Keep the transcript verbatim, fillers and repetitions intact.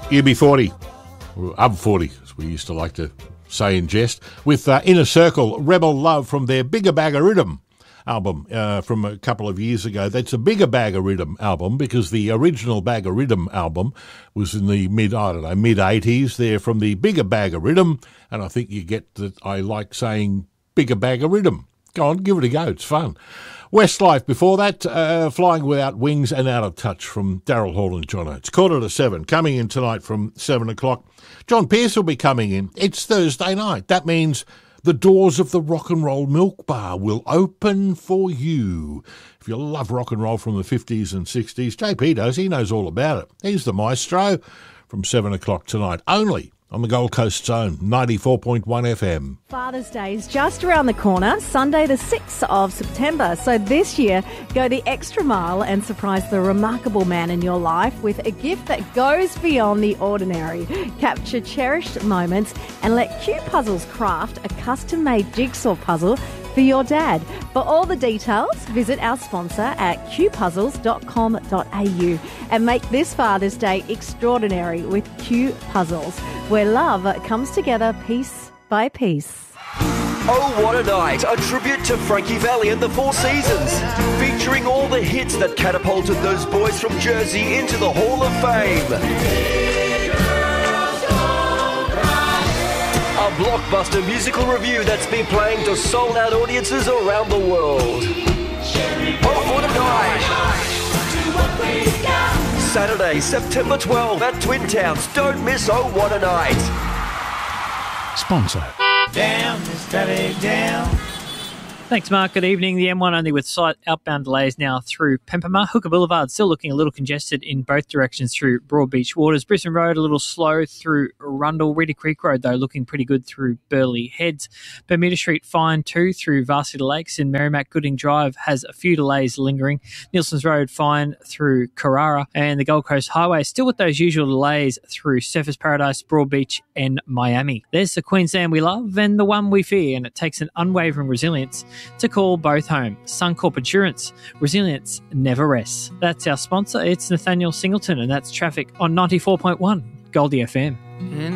U B forty, or U B forty, as we used to like to say in jest, with uh, Inner Circle, Rebel Love from their Bigger Bag of Rhythm album uh, from a couple of years ago. That's a Bigger Bag of Rhythm album because the original Bag of Rhythm album was in the mid, I don't know, mid-eighties. They're from the Bigger Bag of Rhythm, and I think you get that I like saying Bigger Bag of Rhythm. Go on, give it a go. It's fun. Westlife before that, uh, Flying Without Wings and Out of Touch from Daryl Hall and John Oates. Quarter to seven. Coming in tonight from seven o'clock. John Pearce will be coming in. It's Thursday night. That means the doors of the Rock and Roll Milk Bar will open for you. If you love rock and roll from the fifties and sixties, J P does. He knows all about it. He's the maestro from seven o'clock tonight. Only on the Gold Coast Zone, ninety-four point one F M. Father's Day is just around the corner, Sunday the sixth of September. So this year, go the extra mile and surprise the remarkable man in your life with a gift that goes beyond the ordinary. Capture cherished moments and let Q Puzzles craft a custom-made jigsaw puzzle for your dad. For all the details, visit our sponsor at q puzzles dot com dot a u and make this Father's Day extraordinary with Q Puzzles, where love comes together piece by piece. Oh, What a Night, a tribute to Frankie Valli and the Four Seasons, featuring all the hits that catapulted those boys from Jersey into the Hall of Fame. A blockbuster musical review that's been playing to sold-out audiences around the world. Oh, What a Night! Saturday, September twelfth at Twin Towns. Don't miss Oh, What a Night! Sponsor. Down, steady down. Thanks, Mark. Good evening. The M one only with slight outbound delays now through Pempama. Hooker Boulevard still looking a little congested in both directions through Broadbeach Waters. Brisbane Road a little slow through Rundle. Reedy Creek Road, though, looking pretty good through Burleigh Heads. Bermuda Street fine too through Varsity Lakes. In Merrimack, Gooding Drive has a few delays lingering. Nielsen's Road fine through Carrara. And the Gold Coast Highway still with those usual delays through Surfers Paradise, Broadbeach and Miami. There's the Queensland we love and the one we fear, and it takes an unwavering resilience to call both home. Suncorp Insurance. Resilience never rests. That's our sponsor. It's Nathaniel Singleton, and that's traffic on ninety-four point one Goldie F M.